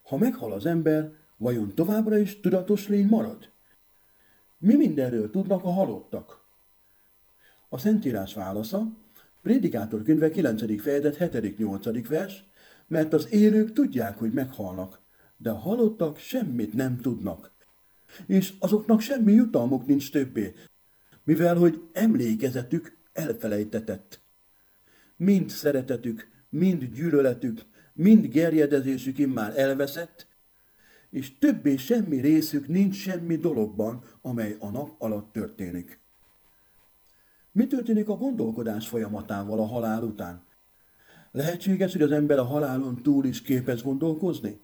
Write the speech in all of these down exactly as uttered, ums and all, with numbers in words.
Ha meghal az ember, vajon továbbra is tudatos lény marad? Mi mindenről tudnak a halottak? A Szentírás válasza, Prédikátor könyve kilencedik fejezet hetedik-nyolcadik vers, mert az élők tudják, hogy meghalnak, de a halottak semmit nem tudnak. És azoknak semmi jutalmuk nincs többé, mivel hogy emlékezetük elfelejtetett. Mind szeretetük, mind gyűlöletük, mind gerjedezésük immár elveszett, és többé semmi részük nincs semmi dologban, amely a nap alatt történik. Mi történik a gondolkodás folyamatával a halál után? Lehetséges, hogy az ember a halálon túl is képes gondolkozni?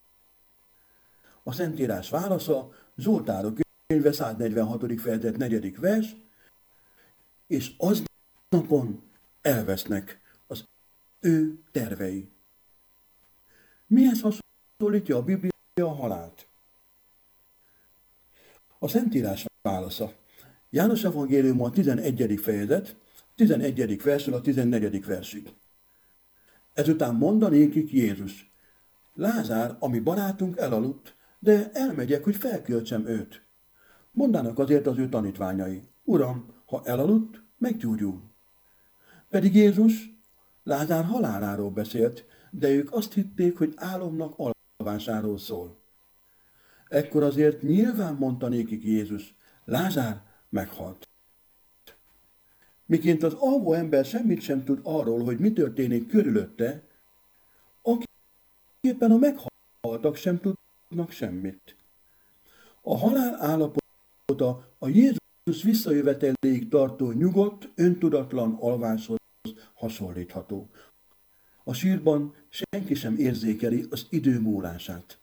A Szentírás válasza, Zsoltárok könyve száznegyvenhatodik fejezet negyedik vers, és aznapon elvesznek az ő tervei. Mihez hasonlítja a Biblia a halált? A Szentírás válasza, János evangélium a tizenegyedik fejezet, tizenegyedik versről a tizennegyedik versig. Ezután mondanékik Jézus, Lázár, ami barátunk elaludt, de elmegyek, hogy felköltsem őt. Mondának azért az ő tanítványai, Uram, ha elaludt, meggyógyul. Pedig Jézus Lázár haláláról beszélt, de ők azt hitték, hogy álomnak alvásáról szól. Ekkor azért nyilván mondta nékik Jézus, Lázár meghalt. Miként az alvó ember semmit sem tud arról, hogy mi történik körülötte, aki éppen a meghaltak sem tudnak semmit. A halál állapota a Jézus visszajöveteléig tartó nyugodt, öntudatlan alváshoz hasonlítható. A sírban senki sem érzékeli az idő múlását.